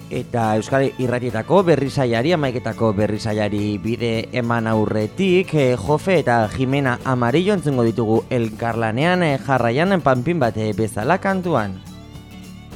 Eta Euskal Irratietako berrizaiari, amaiketako berrizaiari bide eman aurretik, Jofe eta Jimena Amarillo entzungo ditugu elkarlanean, jarraian panpin bat bezala kantuan.